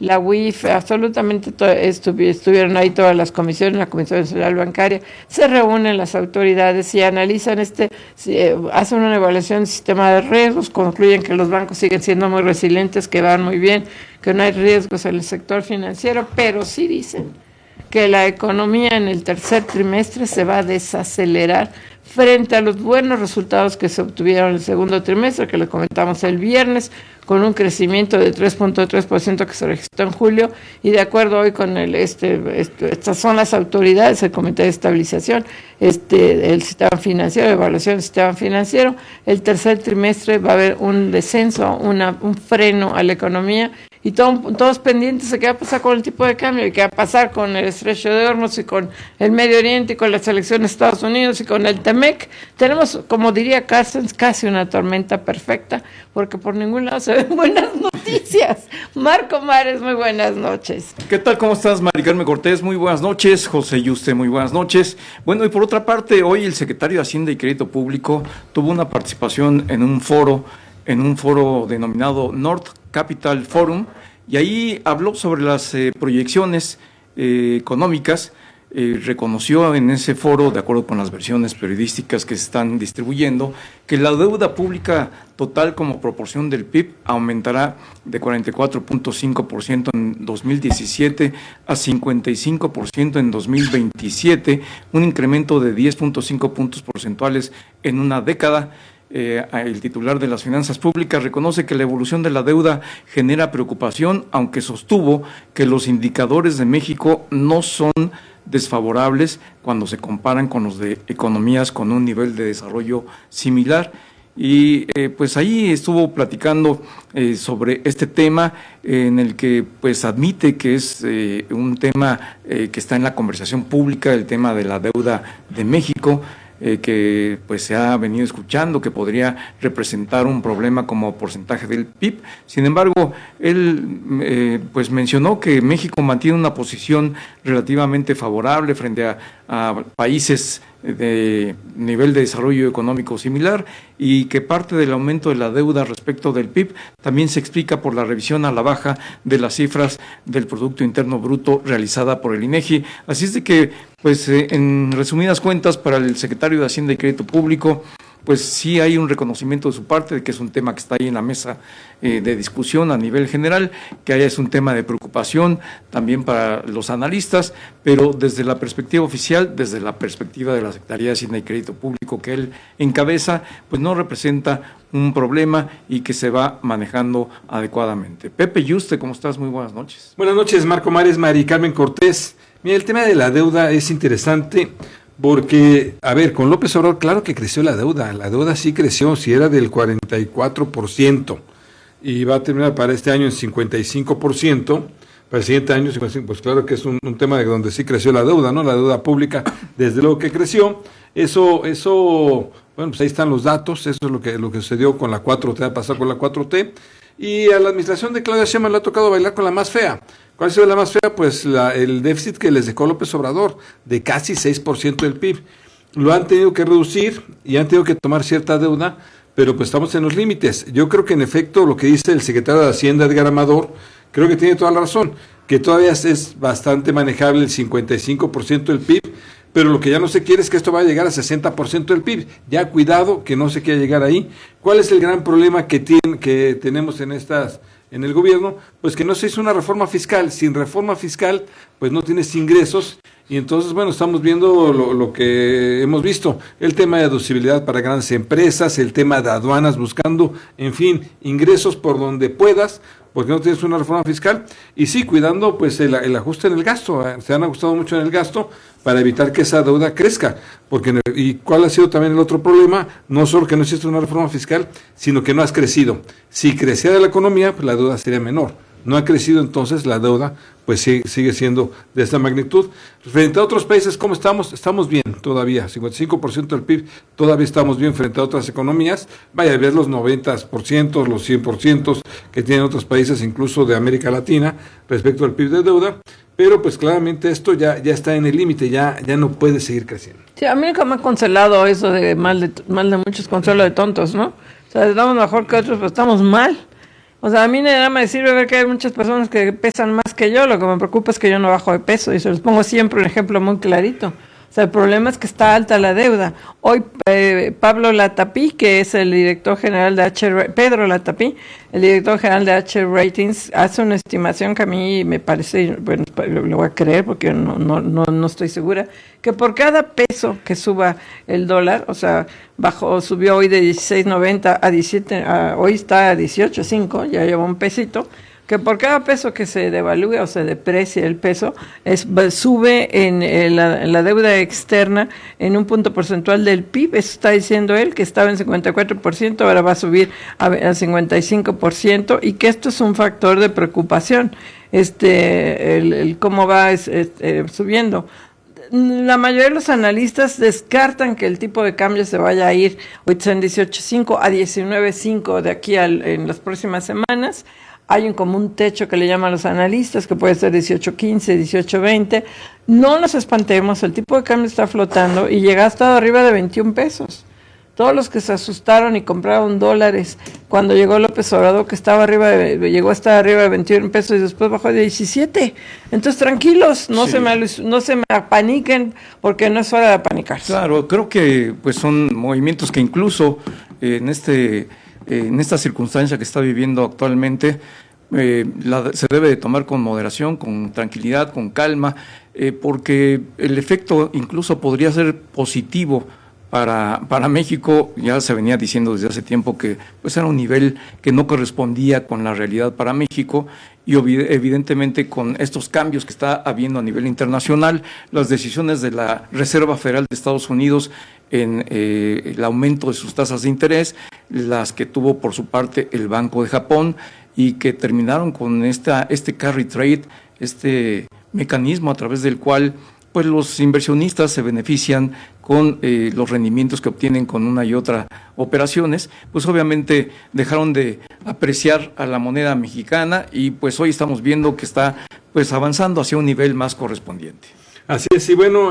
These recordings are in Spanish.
la UIF, absolutamente estuvieron ahí todas las comisiones, la Comisión Nacional Bancaria, se reúnen las autoridades y analizan hacen una evaluación del sistema de riesgos, concluyen que los bancos siguen siendo muy resilientes, que van muy bien, que no hay riesgos en el sector financiero, pero sí dicen que la economía en el tercer trimestre se va a desacelerar frente a los buenos resultados que se obtuvieron en el segundo trimestre, que les comentamos el viernes, con un crecimiento de 3.3% que se registró en julio, y de acuerdo hoy con estas son las autoridades, el Comité de Estabilización, el sistema financiero, evaluación del sistema financiero, el tercer trimestre va a haber un descenso, un freno a la economía, y todos pendientes de qué va a pasar con el tipo de cambio, y qué va a pasar con el estrecho de Hormuz, y con el Medio Oriente, y con las elecciones de Estados Unidos, y con el TEMEC. Tenemos, como diría Carstens, casi una tormenta perfecta, porque por ningún lado se ven buenas noticias. Marco Mares, muy buenas noches. ¿Qué tal? ¿Cómo estás, Mari Carmen Cortés? Muy buenas noches. José Yuste, muy buenas noches. Bueno, y por otra parte, hoy el secretario de Hacienda y Crédito Público tuvo una participación en un foro denominado North Capital Forum, y ahí habló sobre las proyecciones económicas. Reconoció en ese foro, de acuerdo con las versiones periodísticas que se están distribuyendo, que la deuda pública total como proporción del PIB aumentará de 44.5% en 2017 a 55% en 2027, un incremento de 10.5 puntos porcentuales en una década. El titular de las finanzas públicas reconoce que la evolución de la deuda genera preocupación, aunque sostuvo que los indicadores de México no son desfavorables cuando se comparan con los de economías con un nivel de desarrollo similar. Y pues ahí estuvo platicando sobre este tema, en el que pues admite que es un tema que está en la conversación pública, el tema de la deuda de México, que pues se ha venido escuchando que podría representar un problema como porcentaje del PIB. Sin embargo, él pues mencionó que México mantiene una posición relativamente favorable frente a países de nivel de desarrollo económico similar, y que parte del aumento de la deuda respecto del PIB también se explica por la revisión a la baja de las cifras del Producto Interno Bruto realizada por el INEGI. Así es de que, pues en resumidas cuentas, para el secretario de Hacienda y Crédito Público, pues sí hay un reconocimiento de su parte de que es un tema que está ahí en la mesa de discusión a nivel general, que es un tema de preocupación también para los analistas, pero desde la perspectiva oficial, desde la perspectiva de la Secretaría de Hacienda y Crédito Público que él encabeza, pues no representa un problema y que se va manejando adecuadamente. Pepe Yuste, ¿cómo estás? Muy buenas noches. Buenas noches, Marco Mares, Mari Carmen Cortés. Mira, el tema de la deuda es interesante, porque, a ver, con López Obrador, claro que creció la deuda sí creció, si era del 44%, y va a terminar para este año en 55%, para el siguiente año, pues claro que es un tema de donde sí creció la deuda, ¿no? La deuda pública, desde luego que creció. Eso, bueno, pues ahí están los datos, eso es lo que sucedió con la 4T, va a pasar con la 4T, y a la administración de Claudia Sheinbaum le ha tocado bailar con la más fea. ¿Cuál ha sido la más fea? Pues el déficit que les dejó López Obrador, de casi 6% del PIB. Lo han tenido que reducir y han tenido que tomar cierta deuda, pero pues estamos en los límites. Yo creo que en efecto lo que dice el secretario de Hacienda, Edgar Amador, creo que tiene toda la razón, que todavía es bastante manejable el 55% del PIB, pero lo que ya no se quiere es que esto vaya a llegar a 60% del PIB. Ya cuidado que no se quiera llegar ahí. ¿Cuál es el gran problema que tenemos en el gobierno? Pues que no se hizo una reforma fiscal. Sin reforma fiscal, pues no tienes ingresos, y entonces, bueno, estamos viendo lo que hemos visto, el tema de deducibilidad para grandes empresas, el tema de aduanas, buscando, en fin, ingresos por donde puedas, porque no tienes una reforma fiscal, y sí, cuidando pues el ajuste en el gasto. Se han ajustado mucho en el gasto para evitar que esa deuda crezca, y cuál ha sido también el otro problema, no solo que no existe una reforma fiscal, sino que no has crecido. Si creciera la economía, pues la deuda sería menor. No ha crecido, entonces la deuda pues sigue siendo de esta magnitud. Frente a otros países, ¿cómo estamos? Estamos bien todavía, 55% del PIB, todavía estamos bien frente a otras economías. Vaya a ver los 90%, los 100% que tienen otros países, incluso de América Latina, respecto al PIB de deuda, pero pues claramente esto ya está en el límite, ya no puede seguir creciendo. Sí, a mí nunca me ha consolado eso de mal de muchos, consuelo de tontos, ¿no? O sea, estamos mejor que otros, pero estamos mal. O sea, a mí nada más me sirve ver que hay muchas personas que pesan más que yo, lo que me preocupa es que yo no bajo de peso, y se los pongo siempre un ejemplo muy clarito. O sea, el problema es que está alta la deuda. Hoy Pablo Latapí, que es el director general de Pedro Latapí, el director general de H Ratings, hace una estimación que a mí me parece, bueno, lo voy a creer porque no estoy segura, que por cada peso que suba el dólar, o sea, subió hoy de 16.90 a 17, hoy está a 18.5, ya lleva un pesito, que por cada peso que se devalúe o se deprecie el peso, sube en la deuda externa en un punto porcentual del PIB. Eso está diciendo él, que estaba en 54%, ahora va a subir a 55%, y que esto es un factor de preocupación, el cómo va subiendo. La mayoría de los analistas descartan que el tipo de cambio se vaya a ir, hoy está en 18.5 a 19.5 de aquí en las próximas semanas. Hay como un techo que le llaman los analistas, que puede ser 18.15, 18.20. No nos espantemos, el tipo de cambio está flotando y llega hasta arriba de 21 pesos. Todos los que se asustaron y compraron dólares cuando llegó López Obrador, que llegó hasta arriba de 21 pesos y después bajó de 17. Entonces, tranquilos, no se me apaniquen, porque no es hora de apanicarse. Claro, creo que pues son movimientos que incluso en esta circunstancia que está viviendo actualmente, se debe de tomar con moderación, con tranquilidad, con calma, porque el efecto incluso podría ser positivo para México. Ya se venía diciendo desde hace tiempo que pues era un nivel que no correspondía con la realidad para México, y evidentemente con estos cambios que está habiendo a nivel internacional, las decisiones de la Reserva Federal de Estados Unidos en el aumento de sus tasas de interés, las que tuvo por su parte el Banco de Japón, y que terminaron con este carry trade, este mecanismo a través del cual pues los inversionistas se benefician con los rendimientos que obtienen con una y otra operaciones. Pues obviamente dejaron de apreciar a la moneda mexicana, y pues hoy estamos viendo que está pues avanzando hacia un nivel más correspondiente. Así es, y bueno,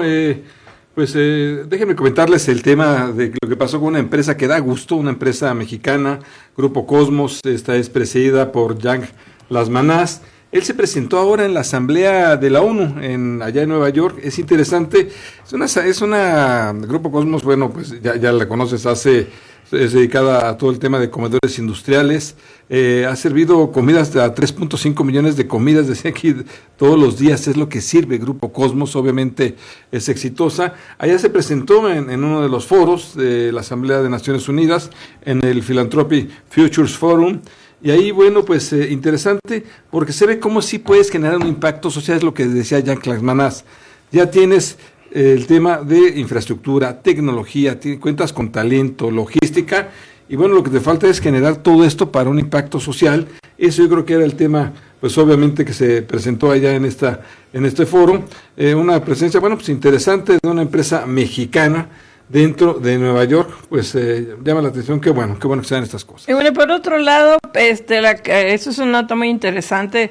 déjenme comentarles el tema de lo que pasó con una empresa que da gusto, una empresa mexicana, Grupo Cosmos. Esta es presidida por Jack Lasmanás. Él se presentó ahora en la Asamblea de la ONU, allá en Nueva York. Es interesante, es una Grupo Cosmos, bueno, pues ya la conoces, es dedicada a todo el tema de comedores industriales. Ha servido comidas a 3.5 millones de comidas, decía aquí, todos los días es lo que sirve Grupo Cosmos. Obviamente es exitosa. Allá se presentó en uno de los foros de la Asamblea de Naciones Unidas, en el Philanthropy Futures Forum. Y ahí, bueno, pues interesante, porque se ve cómo sí puedes generar un impacto social, es lo que decía Jean Lasmanás. Ya tienes el tema de infraestructura, tecnología, cuentas con talento, logística, y bueno, lo que te falta es generar todo esto para un impacto social. Eso yo creo que era el tema, pues obviamente, que se presentó allá en este foro. Una presencia, bueno, pues interesante, de una empresa mexicana dentro de Nueva York. Pues llama la atención. Qué bueno que sean estas cosas. Y bueno, por otro lado, eso es un dato muy interesante.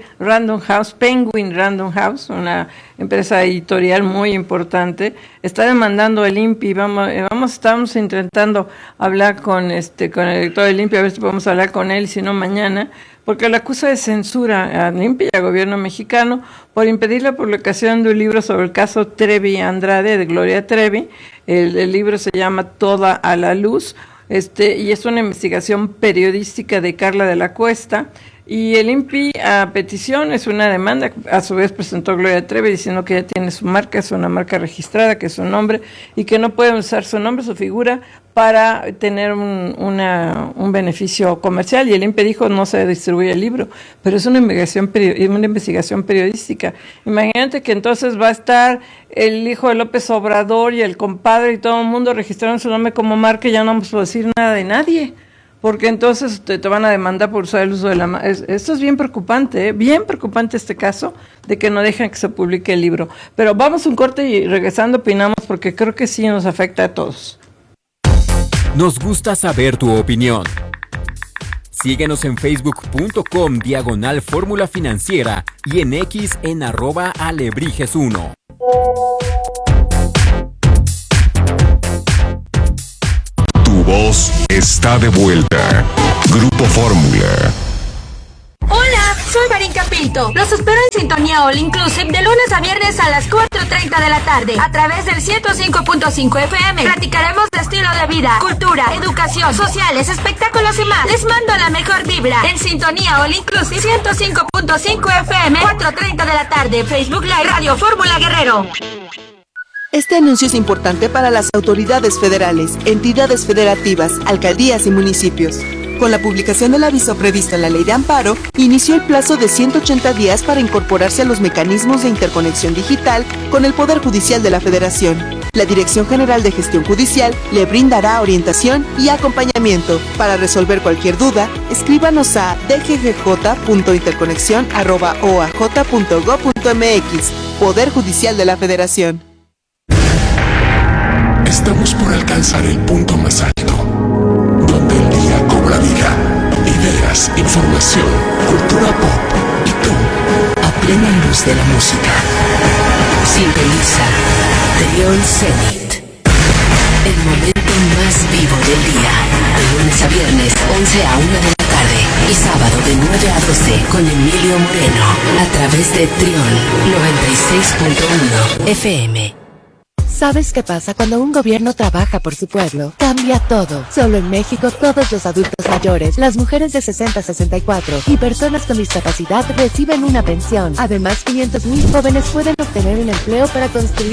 Penguin Random House, una empresa editorial muy importante, está demandando el INPI. Estamos intentando hablar con el director del INPI, a ver si podemos hablar con él, si no mañana, porque la acusa de censura al INPI y al gobierno mexicano por impedir la publicación de un libro sobre el caso Trevi Andrade, de Gloria Trevi. El libro se llama Toda a la Luz, y es una investigación periodística de Carla de la Cuesta. Y el INPI, a petición, es una demanda, a su vez presentó Gloria Trevi diciendo que ella tiene su marca, es una marca registrada, que es su nombre, y que no puede usar su nombre, su figura, para tener un beneficio comercial. Y el INPI dijo, no se distribuye el libro, pero es una investigación periodística. Imagínate que entonces va a estar el hijo de López Obrador y el compadre y todo el mundo registraron su nombre como marca, y ya no vamos a decir nada de nadie, porque entonces te van a demandar por usar el uso de la marca. Esto es bien preocupante, bien preocupante este caso de que no dejan que se publique el libro. Pero vamos a un corte y regresando opinamos, porque creo que sí nos afecta a todos. Nos gusta saber tu opinión. Síguenos en facebook.com/Fórmula Financiera y en X en @Alebrijes1. Tu voz está de vuelta. Grupo Fórmula. soy Marinka Pinto. Los espero en Sintonía All Inclusive de lunes a viernes a las 4:30 de la tarde a través del 105.5 FM. Platicaremos de estilo de vida, cultura, educación, sociales, espectáculos y más. Les mando la mejor vibra en Sintonía All Inclusive 105.5 FM, 4:30 de la tarde. Facebook Live Radio Fórmula Guerrero. Este anuncio es importante para las autoridades federales, entidades federativas, alcaldías y municipios. Con la publicación del aviso previsto en la Ley de Amparo, inició el plazo de 180 días para incorporarse a los mecanismos de interconexión digital con el Poder Judicial de la Federación. La Dirección General de Gestión Judicial le brindará orientación y acompañamiento. Para resolver cualquier duda, escríbanos a dggj.interconexion@oaj.gov.mx. Poder Judicial de la Federación. Estamos por alcanzar el punto más alto, donde el día cobra vida, ideas, información, cultura pop y tú, a plena luz de la música. Sintoniza Trión Zenit, el momento más vivo del día, de lunes a viernes, 11 a 1 de la tarde, y sábado de 9 a 12 con Emilio Moreno, a través de Trión 96.1 FM. ¿Sabes qué pasa cuando un gobierno trabaja por su pueblo? Cambia todo. Solo en México todos los adultos mayores, las mujeres de 60 a 64 y personas con discapacidad reciben una pensión. Además, 500,000 jóvenes pueden obtener un empleo para construir